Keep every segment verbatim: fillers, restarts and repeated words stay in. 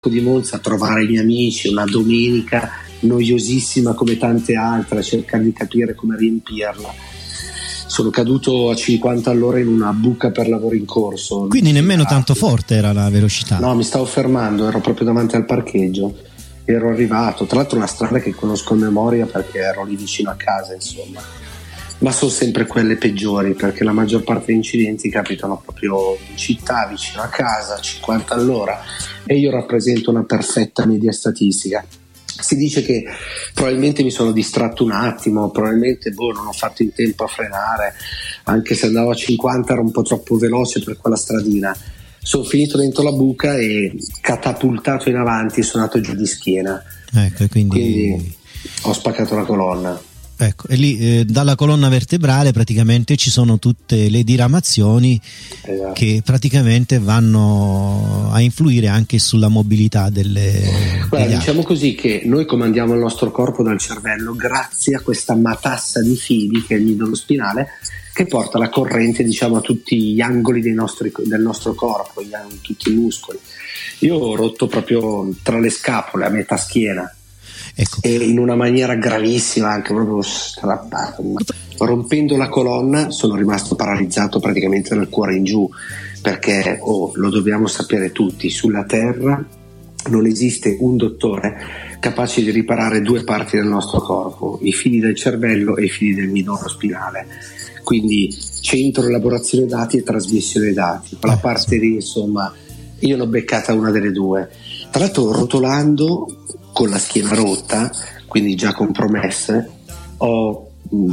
di Monza a trovare i miei amici, una domenica noiosissima come tante altre, a cercare di capire come riempirla. Sono caduto a cinquanta all'ora in una buca per lavoro in corso. Quindi nemmeno tanto forte era la velocità? No, mi stavo fermando, ero proprio davanti al parcheggio, ero arrivato, tra l'altro una strada che conosco a memoria perché ero lì vicino a casa, insomma. Ma sono sempre quelle peggiori, perché la maggior parte degli incidenti capitano proprio in città, vicino a casa, a cinquanta all'ora, e io rappresento una perfetta media statistica. Si dice che probabilmente mi sono distratto un attimo, probabilmente boh, non ho fatto in tempo a frenare, anche se andavo a cinquanta ero un po' troppo veloce per quella stradina. Sono finito dentro la buca e catapultato in avanti, sono andato giù di schiena. Ecco, quindi... quindi ho spaccato la colonna. Ecco, e lì eh, dalla colonna vertebrale praticamente ci sono tutte le diramazioni, esatto, che praticamente vanno a influire anche sulla mobilità delle... Guarda, diciamo così che noi comandiamo il nostro corpo dal cervello grazie a questa matassa di fili che è il midollo spinale, che porta la corrente, diciamo, a tutti gli angoli dei nostri, del nostro corpo, gli, tutti i muscoli. Io ho rotto proprio tra le scapole, a metà schiena. Ecco. E in una maniera gravissima, anche proprio strappato, rompendo la colonna sono rimasto paralizzato praticamente dal cuore in giù, perché oh, lo dobbiamo sapere tutti, sulla terra non esiste un dottore capace di riparare due parti del nostro corpo, i fili del cervello e i fili del midollo spinale, quindi centro elaborazione dati e trasmissione dati. La parte lì, insomma, io ne ho beccata una delle due, tra l'altro rotolando con la schiena rotta, quindi già compromesse, ho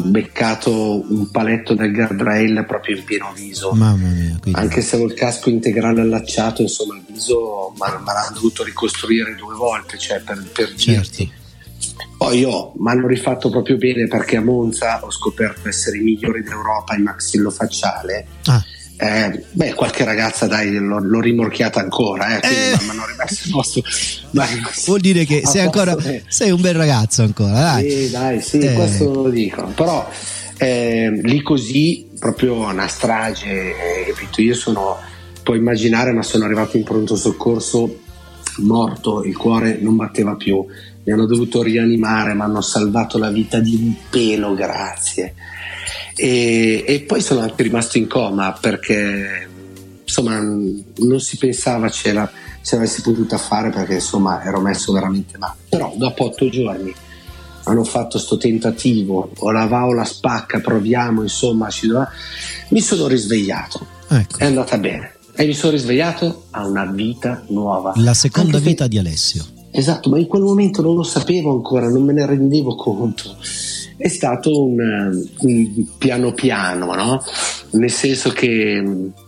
beccato un paletto del guardrail proprio in pieno viso. Mamma mia, quindi... anche se avevo il casco integrale allacciato, insomma il viso me l'hanno dovuto ricostruire due volte, cioè per, per certo. dirti. Poi io mi hanno rifatto proprio bene, perché a Monza ho scoperto essere i migliori d'Europa in maxillofacciale. Ah. Eh, beh, qualche ragazza dai l'ho, l'ho rimorchiata ancora, eh, quindi eh. mi hanno rimesso il posto. Dai, vuol dire che sei ancora eh. sei un bel ragazzo ancora, dai. Sì, dai, sì, eh. questo lo dico. Però eh, lì così, proprio una strage, eh, capito? Io sono, puoi immaginare, ma sono arrivato in pronto soccorso morto, il cuore non batteva più, mi hanno dovuto rianimare, mi hanno salvato la vita di un pelo, grazie. E, e poi sono anche rimasto in coma, perché insomma non si pensava ce, la, ce l'avessi potuta fare, perché insomma ero messo veramente male. Però dopo otto giorni hanno fatto sto tentativo, o la va o la spacca, proviamo, insomma ci doveva... mi sono risvegliato, ecco. È andata bene e mi sono risvegliato a una vita nuova, la seconda anche vita se... di Alessio. Esatto, ma in quel momento non lo sapevo ancora, non me ne rendevo conto. È stato un, un piano piano, no? Nel senso che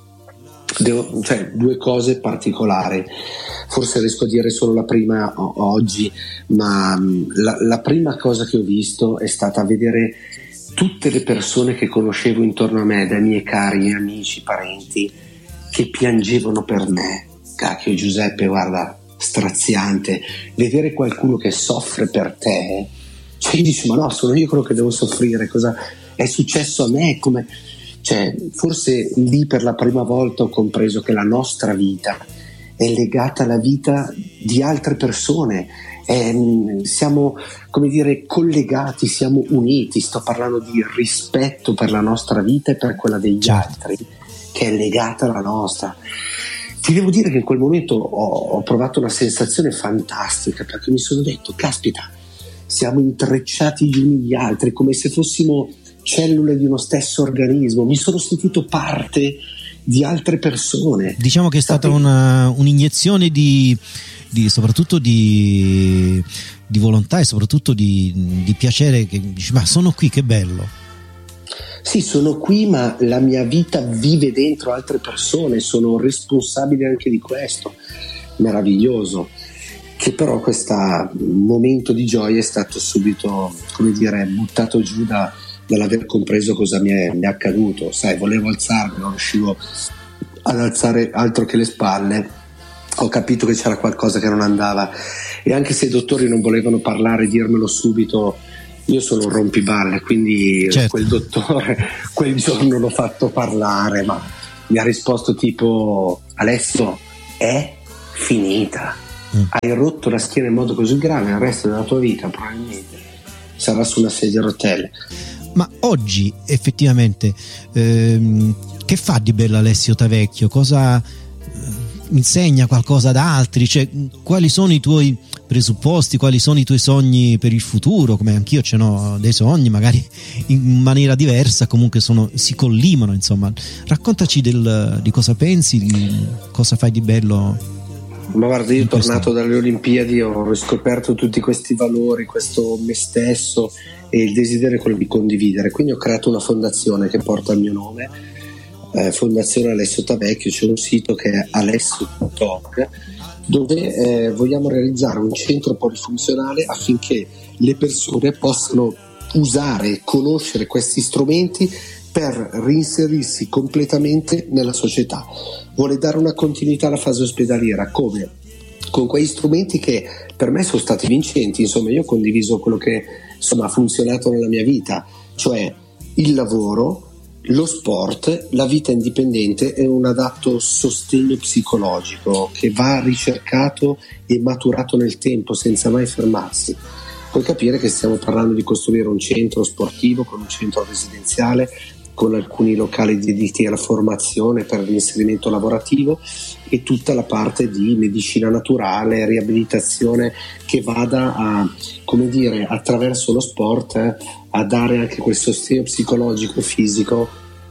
devo, cioè, due cose particolari. Forse riesco a dire solo la prima o- oggi, ma la, la prima cosa che ho visto è stata vedere tutte le persone che conoscevo intorno a me, dai miei cari amici, parenti, che piangevano per me. Cacchio Giuseppe, guarda, straziante vedere qualcuno che soffre per te. Cioè dici, ma no, sono io quello che devo soffrire, cosa è successo a me? Come... Cioè, forse lì per la prima volta ho compreso che la nostra vita è legata alla vita di altre persone, è, siamo, come dire, collegati, siamo uniti. Sto parlando di rispetto per la nostra vita e per quella degli altri, che è legata alla nostra. Ti devo dire che in quel momento ho, ho provato una sensazione fantastica, perché mi sono detto, caspita, siamo intrecciati gli uni gli altri, come se fossimo cellule di uno stesso organismo. Mi sono sentito parte di altre persone. Diciamo che è stata una, un'iniezione di, di soprattutto di, di volontà e soprattutto di, di piacere, che dici, ma sono qui, che bello. Sì, sono qui, ma la mia vita vive dentro altre persone, sono responsabile anche di questo. Meraviglioso. Che però questo momento di gioia è stato subito, come dire, buttato giù da, dall'aver compreso cosa mi è, mi è accaduto. Sai, volevo alzarmi, non riuscivo ad alzare altro che le spalle. Ho capito che c'era qualcosa che non andava, e anche se i dottori non volevano parlare, dirmelo subito, io sono un rompiballe, quindi certo. Quel dottore quel giorno l'ho fatto parlare, ma mi ha risposto tipo: Alessio, è finita. mm. hai rotto la schiena in modo così grave, il resto della tua vita probabilmente sarà su una sedia a rotelle. Ma oggi effettivamente ehm, che fa di bello Alessio Tavecchio? Cosa eh, insegna qualcosa ad altri? Cioè, quali sono i tuoi presupposti, quali sono i tuoi sogni per il futuro? Come anch'io ce n'ho dei sogni, magari in maniera diversa, comunque sono, si collimano, insomma. Raccontaci del, di cosa pensi, di cosa fai di bello. Ma guarda, io tornato dalle Olimpiadi ho riscoperto tutti questi valori, questo me stesso e il desiderio è quello di condividere, quindi ho creato una fondazione che porta il mio nome, eh, Fondazione Alessio Tavecchio. C'è un sito che è alessio punto org dove eh, vogliamo realizzare un centro polifunzionale affinché le persone possano usare e conoscere questi strumenti per reinserirsi completamente nella società. Vuole dare una continuità alla fase ospedaliera, come? Con quegli strumenti che per me sono stati vincenti. Insomma, io ho condiviso quello che insomma ha funzionato nella mia vita, cioè il lavoro, lo sport, la vita indipendente e un adatto sostegno psicologico che va ricercato e maturato nel tempo senza mai fermarsi. Puoi capire che stiamo parlando di costruire un centro sportivo con un centro residenziale, con alcuni locali dediti alla formazione per l'inserimento lavorativo e tutta la parte di medicina naturale, riabilitazione che vada a, come dire, attraverso lo sport eh, a dare anche quel sostegno psicologico, fisico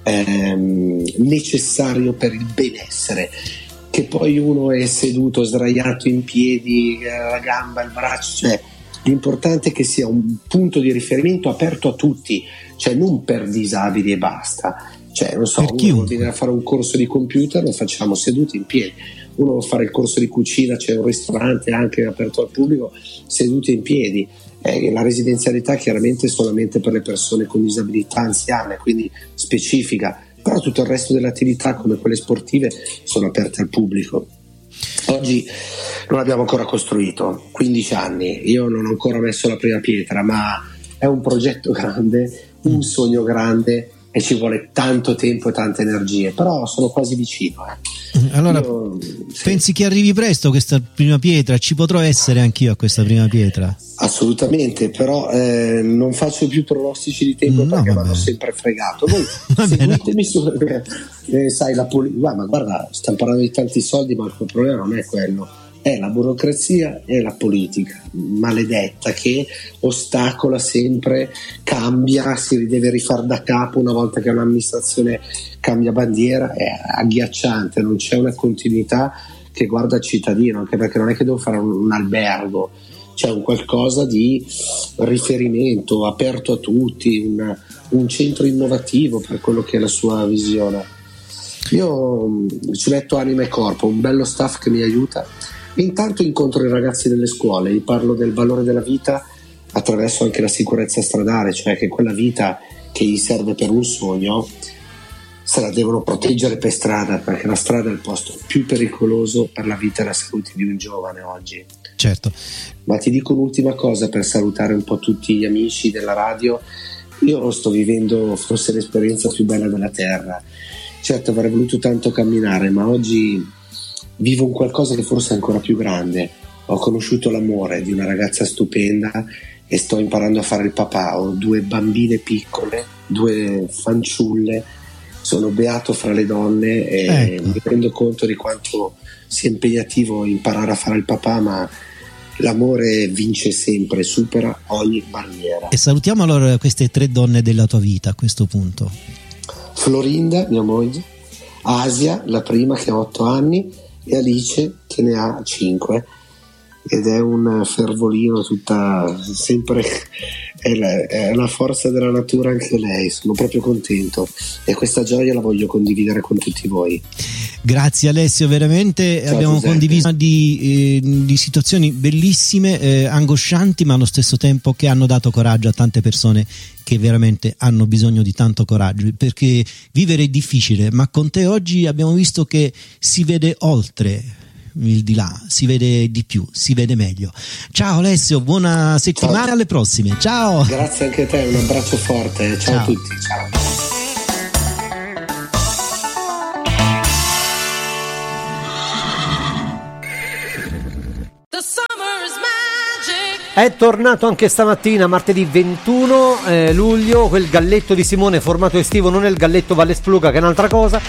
ehm, necessario per il benessere. Che poi uno è seduto, sdraiato in piedi, la gamba, il braccio, cioè l'importante è che sia un punto di riferimento aperto a tutti, cioè non per disabili e basta. Cioè, non so, uno vuole venire a fare un corso di computer, lo facciamo seduti in piedi. Uno vuole fare il corso di cucina, c'è un ristorante anche aperto al pubblico, seduti in piedi. Eh, la residenzialità chiaramente è solamente per le persone con disabilità anziane, quindi specifica, però tutto il resto delle attività come quelle sportive sono aperte al pubblico. Oggi non abbiamo ancora costruito, quindici anni, io non ho ancora messo la prima pietra, ma è un progetto grande, un sogno grande e ci vuole tanto tempo e tante energie, però sono quasi vicino. Eh. Allora, io, sì. Pensi che arrivi presto a questa prima pietra? Ci potrò essere anch'io a questa prima pietra? Assolutamente, però eh, non faccio più pronostici di tempo, no, perché mi hanno sempre fregato. Voi seguitemi su, eh, sai, la politica, ma guarda, stiamo parlando di tanti soldi, ma il problema non è quello, è la burocrazia e la politica maledetta che ostacola sempre, cambia, si deve rifare da capo una volta che un'amministrazione cambia bandiera, è agghiacciante, non c'è una continuità che guarda il cittadino, anche perché non è che devo fare un, un albergo, c'è un qualcosa di riferimento aperto a tutti, un, un centro innovativo per quello che è la sua visione. Io ci metto anima e corpo, un bello staff che mi aiuta. Intanto incontro i ragazzi delle scuole, gli parlo del valore della vita attraverso anche la sicurezza stradale, cioè che quella vita che gli serve per un sogno se la devono proteggere per strada, perché la strada è il posto più pericoloso per la vita e la salute di un giovane oggi. Certo. Ma ti dico un'ultima cosa per salutare un po' tutti gli amici della radio. Io sto vivendo forse l'esperienza più bella della terra. Certo, avrei voluto tanto camminare, ma oggi vivo un qualcosa che forse è ancora più grande. Ho conosciuto l'amore di una ragazza stupenda e sto imparando a fare il papà. Ho due bambine piccole, due fanciulle, sono beato fra le donne e ecco. Mi rendo conto di quanto sia impegnativo imparare a fare il papà, ma l'amore vince sempre, supera ogni barriera. E salutiamo allora queste tre donne della tua vita a questo punto. Florinda, mia moglie, Asia, la prima che ha otto anni, e Alice che ne ha cinque, ed è un fervolino tutta sempre, è la, è la forza della natura anche lei. Sono proprio contento e questa gioia la voglio condividere con tutti voi. Grazie Alessio, veramente. Ciao, abbiamo Giuseppe. Condiviso di, eh, di situazioni bellissime, eh, angoscianti, ma allo stesso tempo che hanno dato coraggio a tante persone che veramente hanno bisogno di tanto coraggio, perché vivere è difficile, ma con te oggi abbiamo visto che si vede oltre il di là, si vede di più, si vede meglio. Ciao Alessio, buona settimana, ciao. Alle prossime, ciao. Grazie anche a te, un abbraccio forte, ciao, ciao. A tutti, ciao. È tornato anche stamattina, martedì ventuno eh, luglio, quel galletto di Simone formato estivo, non è il galletto Valle Spluga che è un'altra cosa,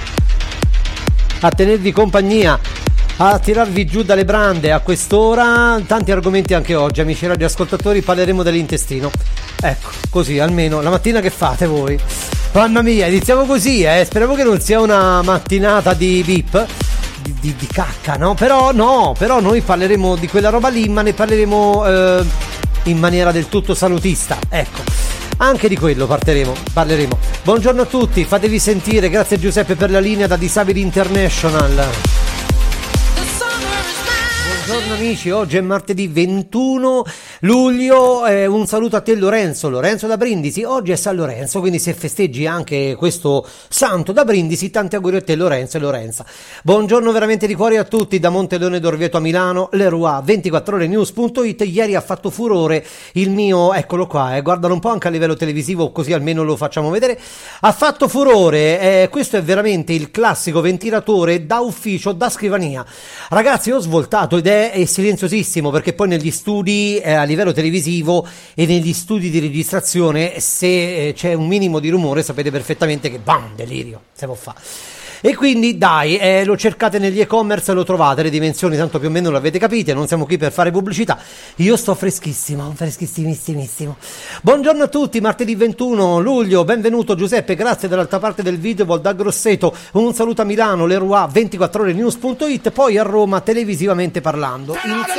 a tenervi compagnia, a tirarvi giù dalle brande a quest'ora. Tanti argomenti anche oggi, amici radioascoltatori, parleremo dell'intestino. Ecco, così almeno la mattina che fate voi? Mamma mia, iniziamo così, eh. Speriamo che non sia una mattinata di bip, di, di, di cacca, no? Però no, però noi parleremo di quella roba lì, ma ne parleremo eh, in maniera del tutto salutista, ecco. Anche di quello parleremo, parleremo. Buongiorno a tutti, fatevi sentire, grazie Giuseppe per la linea da Disabili International. Buongiorno amici, oggi è martedì ventuno luglio, eh, un saluto a te Lorenzo, Lorenzo da Brindisi, oggi è San Lorenzo, quindi se festeggi anche questo santo da Brindisi, tanti auguri a te Lorenzo e Lorenza. Buongiorno veramente di cuore a tutti da Monteleone d'Orvieto a Milano, Leroy ventiquattro ore news punto it, ieri ha fatto furore il mio, eccolo qua, eh, guardalo un po' anche a livello televisivo così almeno lo facciamo vedere, ha fatto furore, eh, questo è veramente il classico ventilatore da ufficio, da scrivania. Ragazzi, ho svoltato ed è è silenziosissimo perché poi negli studi eh, a livello televisivo e negli studi di registrazione se eh, c'è un minimo di rumore sapete perfettamente che bam, delirio, se può fare. E quindi dai, eh, lo cercate negli e-commerce e lo trovate, le dimensioni tanto più o meno le avete capite, non siamo qui per fare pubblicità, io sto freschissimo, freschissimissimissimo. Buongiorno a tutti, martedì ventuno luglio, benvenuto Giuseppe, grazie dall'altra parte del video da Grosseto, un saluto a Milano, Leroy ventiquattro ore news punto it, poi a Roma televisivamente parlando.